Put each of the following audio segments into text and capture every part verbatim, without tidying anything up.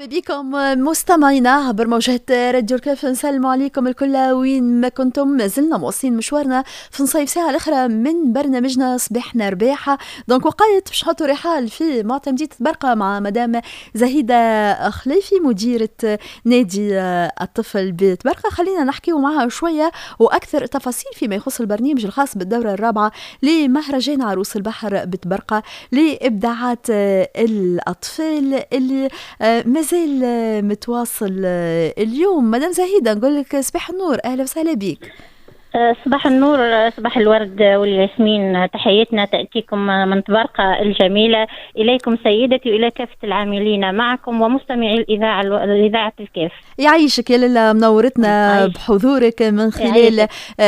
بكم مستمعينا عبر موجات راديو الكاف. نسلم عليكم الكل وين ما كنتم. ما زلنا مواصلين مشوارنا في نصيف ساعة الأخرى من برنامجنا صباحنا رباحة. دونك وقيت باش نحطوا رحال في معتمدية برقة مع مدام زهيدة خليفي مديرة نادي الطفل بتبرقة. خلينا نحكيه معها شوية وأكثر تفاصيل فيما يخص البرنامج الخاص بالدورة الرابعة لمهرجان عروس البحر بتبرقة لإبداعات الأطفال اللي ما زال متواصل اليوم. مدام زهيدة نقول لك صباح النور، أهلا وسهلا بك. صباح النور، صباح الورد والياسمين. تحياتنا تأتيكم من تبرقة الجميلة. إليكم سيدتي وإلى كافة العاملين معكم ومستمعي الإذاعة الإذاعة الكاف. يعيشك يا للا، منورتنا يعيش. بحضورك من خلال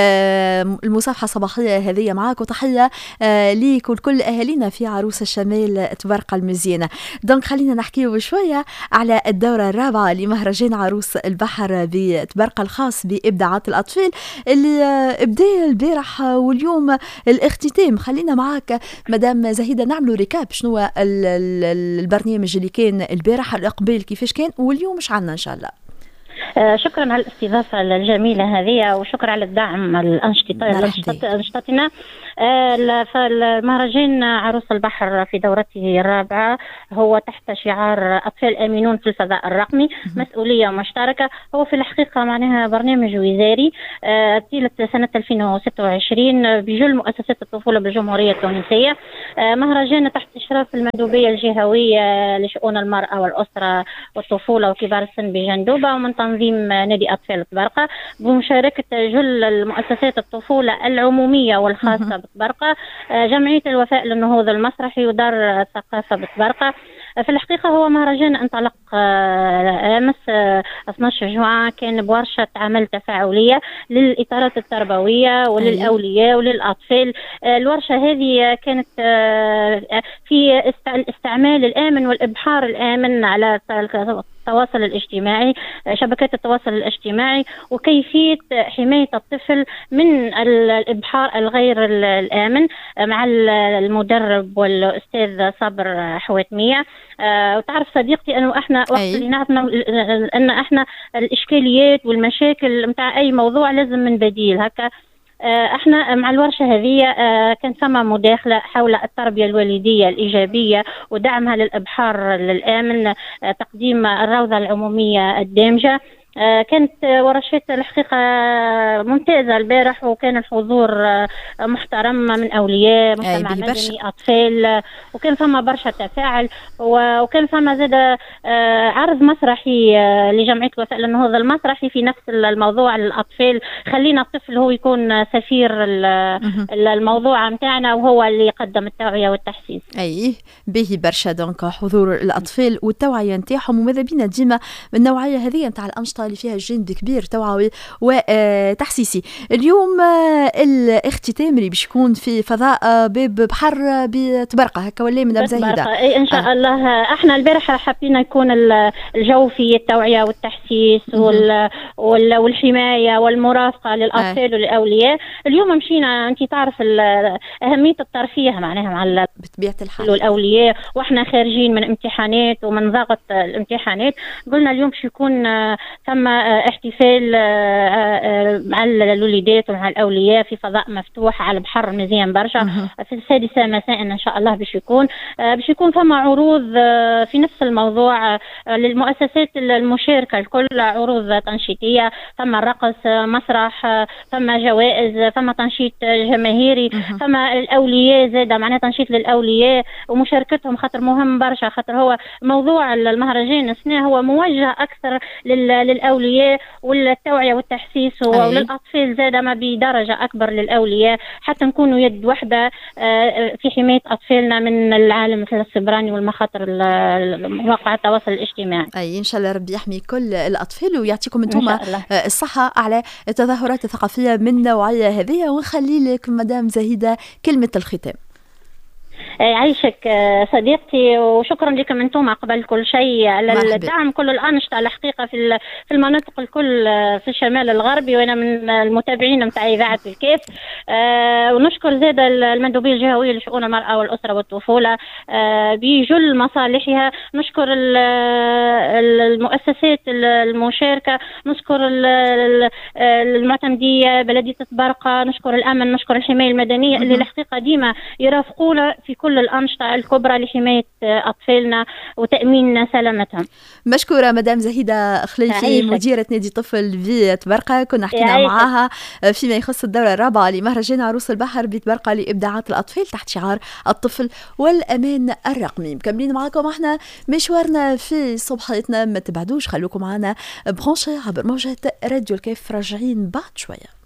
آه المصافحة الصباحية هذه معك، وتحية آه ليك ولكل أهالينا في عروس الشمال تبرقة المزيانة. دونك خلينا نحكيه شوية على الدورة الرابعة لمهرجان عروس البحر بتبرقة الخاص بإبداعات الأطفال اللي ابدا البارح واليوم الاختتام. خلينا معاك مدام زهيدة نعملوا ريكاب شنو البرنامج اللي كان البارح، الإقبال كيفاش كان، واليوم ايش عندنا ان شاء الله. آه شكرا على الاستضافة الجميلة هذه، وشكرا على الدعم الأنشطتنا. آه فالمهرجان عروس البحر في دورته الرابعة هو تحت شعار أطفال آمنون في الفضاء الرقمي، مسؤولية مشتركة. هو في الحقيقة معناها برنامج وزاري آه طيلة سنة ألفين وستة وعشرين بجل مؤسسات الطفولة بالجمهورية التونسية. آه مهرجان تحت إشراف المندوبية الجهوية لشؤون المرأة والأسرة والطفولة وكبار السن بجندوبة، ومن تنظيم نادي أطفال بتبرقة بمشاركة جل المؤسسات الطفولة العمومية والخاصة بتبرقة، جمعية الوفاء للنهوض المسرحي ودار الثقافة بتبرقة. في الحقيقة هو مهرجان انطلق أمس اثني عشر جوان، كان بورشة عمل تفاعلية للإطارات التربوية وللأولياء وللأطفال. الورشة هذه كانت في الاستعمال الآمن والإبحار الآمن على التواصل الاجتماعي، شبكات التواصل الاجتماعي، وكيفية حماية الطفل من الإبحار الغير الآمن مع المدرب والأستاذ صابر حواتمية. أه وتعرف صديقتي أنه إحنا وقت اللي نعرفنا أن إحنا الإشكاليات والمشاكل متاع أي موضوع لازم من بديل هكا. احنا مع الورشة هذه كان ثم مداخلة حول التربية الوالدية الإيجابية ودعمها للإبحار الآمن، تقديم الروضة العمومية الدامجة. كانت ورشات الحقيقة ممتازة البارح، وكان الحضور محترم من أولياء مجتمع مدني أطفال، وكان ثم برشا تفاعل، وكان ثم زاد عرض مسرحي لجمعية الوفاء للنهوض المسرحي في نفس الموضوع للأطفال. خلينا الطفل هو يكون سفير الموضوع متاعنا، وهو اللي يقدم التوعية والتحسيس. أي به برشا. دونك حضور الأطفال والتوعية نتاعهم، وماذا بينا ديما من النوعية هذه نتاع الأنشطة اللي فيها جانب كبير توعوي وتحسيسي. اليوم الاختتام اللي باش يكون في فضاء باب بحر بتبرقة هكا ولا مدام زهيدة؟ اي ان شاء آه. الله. احنا البارح حابين يكون الجو في التوعية والتحسيس وال... وال... والحماية والمرافقة للأطفال آه. والأولياء. اليوم مشينا، انت تعرف أهمية الترفيه معناها مع بطبيعة الحال والأولياء، واحنا خارجين من امتحانات ومن ضغط الامتحانات. قلنا اليوم باش يكون ثم احتفال مع الوليدات ومع الأولياء في فضاء مفتوح على البحر مزيان برشا في السادسة مساء إن شاء الله. باش يكون باش يكون ثم عروض في نفس الموضوع للمؤسسات المشاركة الكل، عروض تنشيطية، ثم رقص، مسرح، ثم جوائز، ثم تنشيط جماهيري، ثم الأولياء زاد معناه تنشيط للأولياء ومشاركتهم، خاطر مهم برشا، خاطر هو موضوع المهرجان السنة هو موجه أكثر للأولياء والتوعية والتحسيس، وللأطفال زاد ما بدرجة أكبر للأولياء، حتى نكونوا يد واحدة في حماية أطفالنا من العالم مثل السبراني والمخاطر مواقع التواصل الاجتماعي. أي إن شاء الله ربي يحمي كل الأطفال ويعطيكم أنتم الصحة على التظاهرات الثقافية من النوعية هذه. ونخلي لك مدام زهيدة كلمة الختام. يعيشك صديقتي، وشكرا لكم انتم قبل كل شيء على الدعم كل الانشطه الحقيقه في في المناطق الكل في الشمال الغربي، وانا من المتابعين نتاع اذاعه الكيف. آه ونشكر زاد المندوبيه الجهويه لشؤون المراه والاسره والطفوله آه بجل مصالحها. نشكر المؤسسات المشاركه، نشكر المعتمديه، بلديه برقه، نشكر الامن، نشكر الحمايه المدنيه اللي الحقيقه ديما يرافقونا في كل الانشطه الكبرى لحمايه اطفالنا وتامين سلامتهم. مشكوره مدام زهيده خليفي مديره نادي طفل بيت برقه، كنا حكينا معاها فيما يخص الدوره الرابعه لمهرجان عروس البحر بيت برقه لابداعات الاطفال تحت شعار الطفل والامان الرقمي. مكملين معكم احنا مشوارنا في صبحيتنا، ما تبعدوش، خلوكم معنا برونشي عبر موجة راديو الكيف، راجعين بعد شويه.